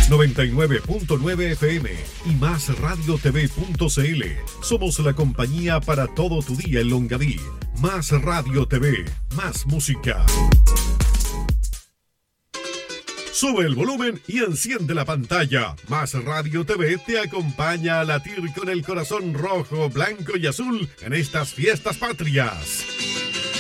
99.9 FM y MásRadioTV.cl. Somos la compañía para todo tu día en Longaví. Más Radio TV, más música. Sube el volumen y enciende la pantalla. Más Radio TV te acompaña a latir con el corazón rojo, blanco y azul en estas fiestas patrias.